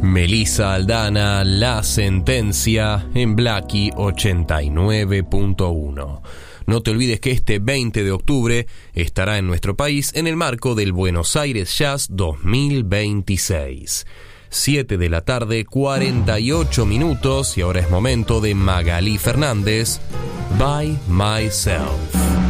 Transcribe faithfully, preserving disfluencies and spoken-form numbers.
Melissa Aldana, La Sentencia, en Blackie ochenta y nueve punto uno. No te olvides que este veinte de octubre estará en nuestro país en el marco del Buenos Aires Jazz dos mil veintiséis. siete de la tarde, cuarenta y ocho minutos, y ahora es momento de Magalí Fernández, By Myself.